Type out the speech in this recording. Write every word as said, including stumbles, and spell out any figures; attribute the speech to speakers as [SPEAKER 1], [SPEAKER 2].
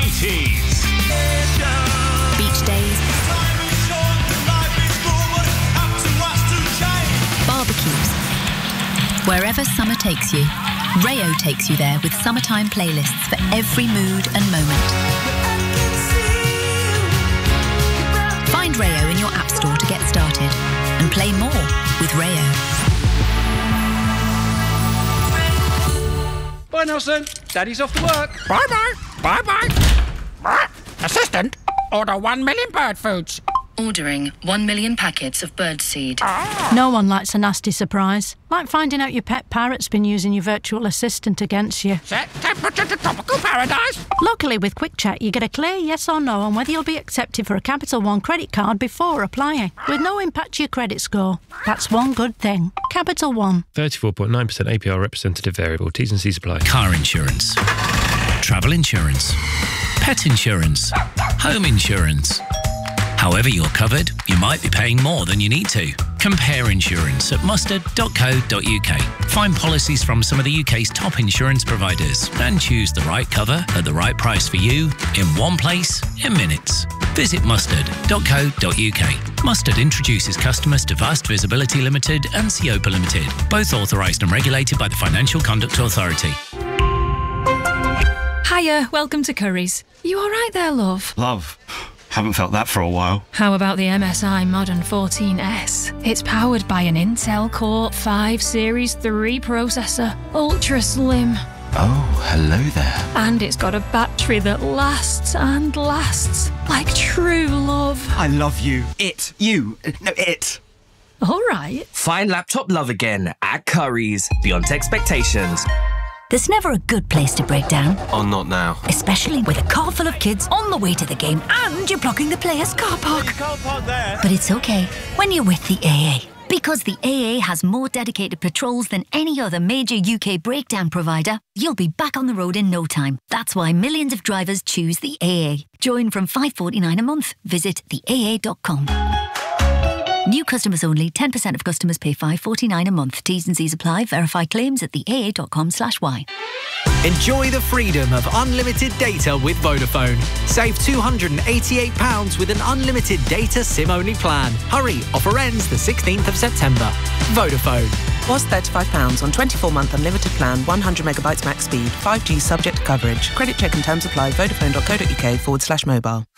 [SPEAKER 1] nineties.
[SPEAKER 2] Beach days. Barbecues. Wherever summer takes you, Rayo takes you there with summertime playlists for every mood and moment. Find Rayo in your app store to get started and play more with Rayo.
[SPEAKER 3] Bye, Nelson. Daddy's off to work.
[SPEAKER 4] Bye-bye. Bye-bye. Assistant, order one million bird foods.
[SPEAKER 5] Ordering one million packets of birdseed.
[SPEAKER 6] No one likes a nasty surprise. Like finding out your pet parrot's been using your virtual assistant against you.
[SPEAKER 4] Set temperature to tropical paradise.
[SPEAKER 6] Luckily, with Quick Check, you get a clear yes or no on whether you'll be accepted for a Capital One credit card before applying, with no impact to your credit score. That's one good thing. Capital One.
[SPEAKER 7] thirty-four point nine percent A P R representative variable. T's and C's apply.
[SPEAKER 8] Car insurance. Travel insurance. Pet insurance. Home insurance. However you're covered, you might be paying more than you need to. Compare insurance at mustard dot co dot uk. Find policies from some of the U K's top insurance providers and choose the right cover at the right price for you in one place in minutes. Visit mustard dot co dot uk. Mustard introduces customers to Vast Visibility Limited and Seopa Limited, both authorised and regulated by the Financial Conduct Authority.
[SPEAKER 9] Hiya, welcome to Currys. You all right there, love?
[SPEAKER 10] Love. Haven't felt that for a while.
[SPEAKER 9] How about the M S I Modern fourteen S? It's powered by an Intel Core five Series three processor, ultra slim.
[SPEAKER 10] Oh, hello there.
[SPEAKER 9] And it's got a battery that lasts and lasts like true love.
[SPEAKER 11] I love you. It. You. No, it.
[SPEAKER 9] All right.
[SPEAKER 11] Find laptop love again at Currys. Beyond expectations.
[SPEAKER 2] There's never a good place to break down.
[SPEAKER 10] Oh, not now.
[SPEAKER 2] Especially with a car full of kids on the way to the game and you're blocking the players' car park.
[SPEAKER 1] You can't park there.
[SPEAKER 2] But it's okay when you're with the A A. Because the A A has more dedicated patrols than any other major U K breakdown provider, you'll be back on the road in no time. That's why millions of drivers choose the A A. Join from five pounds forty-nine a month. Visit the A A dot com. New customers only. ten percent of customers pay five pounds forty-nine a month. T's and C's apply. Verify claims at the A A dot com slash Y.
[SPEAKER 12] Enjoy the freedom of unlimited data with Vodafone. Save two hundred eighty-eight pounds with an unlimited data SIM-only plan. Hurry, offer ends the sixteenth of September. Vodafone.
[SPEAKER 13] Was thirty-five pounds on twenty-four month unlimited plan, one hundred megabytes max speed, five G subject to coverage. Credit check and terms apply. Vodafone dot co dot uk forward slash mobile.